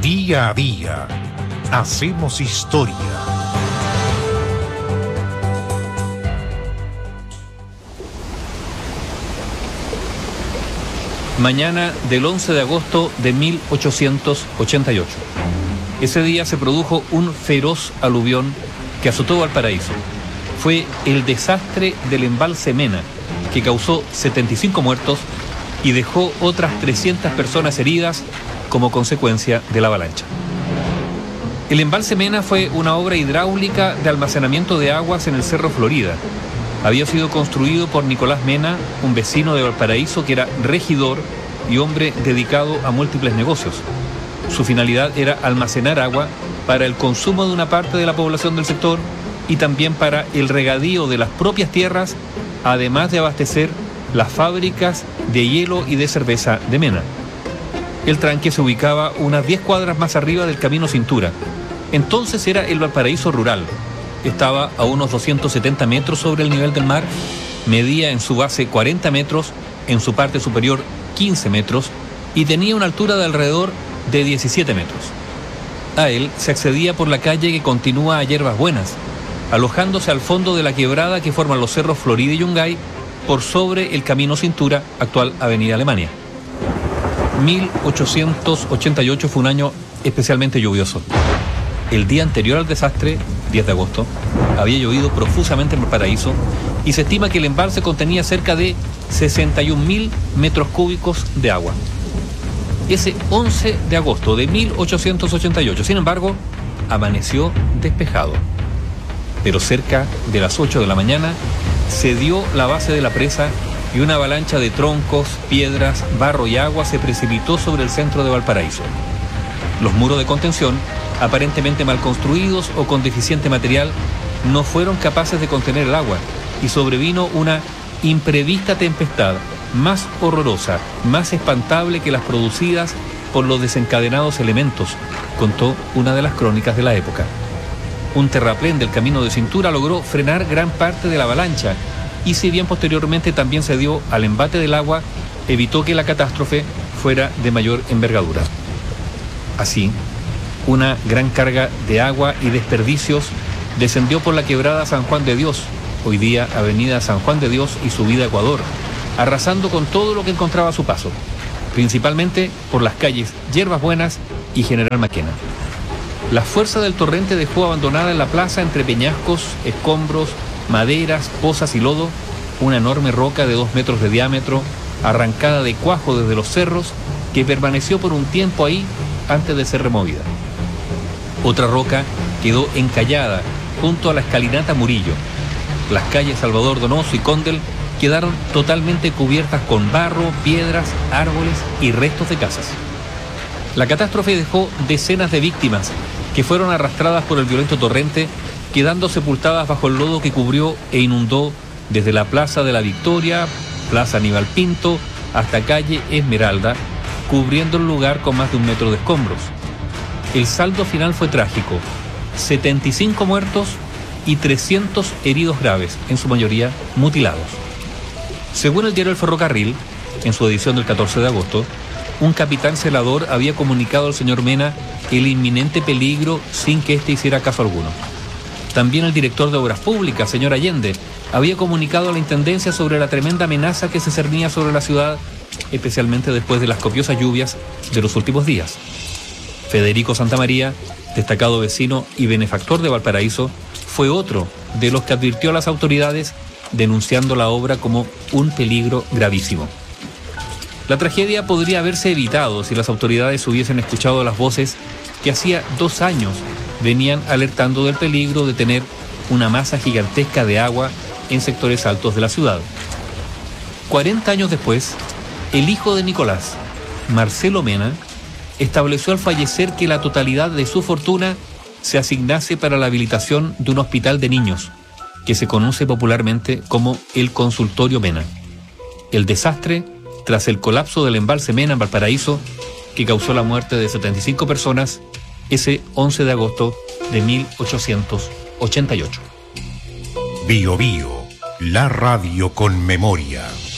Día a día hacemos historia. Mañana del 11 de agosto de 1888. Ese día se produjo un feroz aluvión que azotó Valparaíso. Fue el desastre del embalse Mena, que causó 75 muertos y dejó otras 300 personas heridas como consecuencia de la avalancha. El embalse Mena fue una obra hidráulica de almacenamiento de aguas en el Cerro Florida. Había sido construido por Nicolás Mena, un vecino de Valparaíso que era regidor y hombre dedicado a múltiples negocios. Su finalidad era almacenar agua para el consumo de una parte de la población del sector y también para el regadío de las propias tierras, además de abastecer las fábricas de hielo y de cerveza de Mena. El tranque se ubicaba unas 10 cuadras más arriba del Camino Cintura. Entonces era el Valparaíso rural. Estaba a unos 270 metros sobre el nivel del mar, medía en su base 40 metros, en su parte superior 15 metros y tenía una altura de alrededor de 17 metros. A él se accedía por la calle que continúa a Yerbas Buenas, alojándose al fondo de la quebrada que forman los cerros Florida y Yungay por sobre el Camino Cintura, actual Avenida Alemania. 1888 fue un año especialmente lluvioso. El día anterior al desastre, 10 de agosto, había llovido profusamente en Valparaíso y se estima que el embalse contenía cerca de 61.000 metros cúbicos de agua. Ese 11 de agosto de 1888, sin embargo, amaneció despejado. Pero cerca de las 8 de la mañana se dio la base de la presa y una avalancha de troncos, piedras, barro y agua se precipitó sobre el centro de Valparaíso. Los muros de contención, aparentemente mal construidos o con deficiente material, no fueron capaces de contener el agua y sobrevino una imprevista tempestad más horrorosa, más espantable que las producidas por los desencadenados elementos, contó una de las crónicas de la época. Un terraplén del Camino de Cintura logró frenar gran parte de la avalancha y si bien posteriormente también se dio al embate del agua, evitó que la catástrofe fuera de mayor envergadura. Así, una gran carga de agua y desperdicios descendió por la quebrada San Juan de Dios, hoy día Avenida San Juan de Dios y subida Ecuador, arrasando con todo lo que encontraba a su paso, principalmente por las calles Yerbas Buenas y General Maquena. La fuerza del torrente dejó abandonada en la plaza entre peñascos, escombros, maderas, pozas y lodo, una enorme roca de 2 metros de diámetro, arrancada de cuajo desde los cerros, que permaneció por un tiempo ahí antes de ser removida. Otra roca quedó encallada junto a la escalinata Murillo. Las calles Salvador Donoso y Condel quedaron totalmente cubiertas con barro, piedras, árboles y restos de casas. La catástrofe dejó decenas de víctimas que fueron arrastradas por el violento torrente, quedando sepultadas bajo el lodo que cubrió e inundó desde la Plaza de la Victoria, Plaza Aníbal Pinto, hasta calle Esmeralda, cubriendo el lugar con más de 1 metro de escombros. El saldo final fue trágico: 75 muertos y 300 heridos graves, en su mayoría mutilados. Según el diario El Ferrocarril, en su edición del 14 de agosto, un capitán celador había comunicado al señor Mena el inminente peligro sin que éste hiciera caso alguno. También el director de Obras Públicas, señor Allende, había comunicado a la Intendencia sobre la tremenda amenaza que se cernía sobre la ciudad, especialmente después de las copiosas lluvias de los últimos días. Federico Santamaría, destacado vecino y benefactor de Valparaíso, fue otro de los que advirtió a las autoridades, denunciando la obra como un peligro gravísimo. La tragedia podría haberse evitado si las autoridades hubiesen escuchado las voces que hacía 2 años venían alertando del peligro de tener una masa gigantesca de agua en sectores altos de la ciudad. 40 años después, el hijo de Nicolás, Marcelo Mena, estableció al fallecer que la totalidad de su fortuna se asignase para la habilitación de un hospital de niños, que se conoce popularmente como el Consultorio Mena. El desastre, tras el colapso del embalse Mena en Valparaíso, que causó la muerte de 75 personas, ese 11 de agosto de 1888. Bio Bio, la radio con memoria.